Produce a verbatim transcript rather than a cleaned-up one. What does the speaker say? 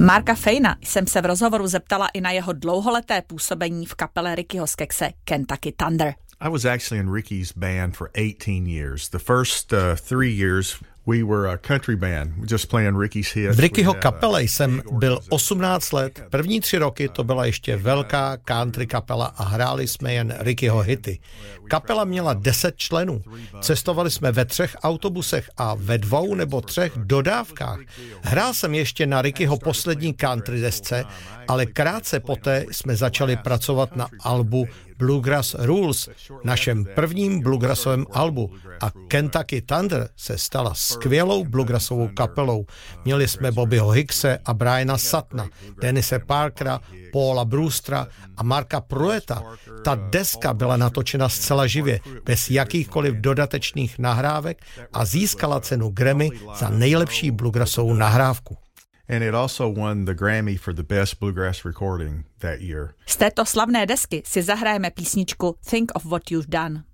Marka Fejna jsem se v rozhovoru zeptala i na jeho dlouholeté působení v kapele Rickyho Skekse Kentucky Thunder. I was actually in Ricky's band for eighteen years. The first uh, three years we were a country band, just playing Ricky's hits. V Rickyho kapele jsem byl osmnáct let. První tři roky to byla ještě velká country kapela a hráli jsme jen Rickyho hity. Kapela měla deset členů. Cestovali jsme ve třech autobusech a ve dvou nebo třech dodávkách. Hrál jsem ještě na Rickyho poslední country desce, ale krátce poté jsme začali pracovat na albu Bluegrass Rules, našem prvním bluegrassovém albu, a Kentucky Thunder se stala skvělou bluegrassovou kapelou. Měli jsme Bobbyho Hickse a Briana Suttona, Denise Parkera, Paula Brewstera a Marka Pruetta. Ta deska byla natočena zcela živě, bez jakýchkoliv dodatečných nahrávek a získala cenu Grammy za nejlepší bluegrassovou nahrávku. And it also won the Grammy for the best bluegrass recording that year. Z této slavné desky si zahrajeme písničku Think of What You've Done.